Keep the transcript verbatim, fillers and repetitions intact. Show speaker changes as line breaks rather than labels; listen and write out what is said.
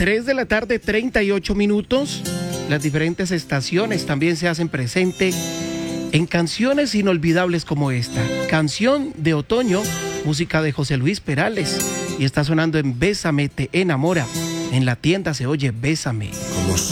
tres de la tarde, treinta y ocho minutos. Las diferentes estaciones también se hacen presente en canciones inolvidables como esta. Canción de otoño, música de José Luis Perales. Y está sonando en Bésame, te enamora. En la tienda se oye Bésame.
Como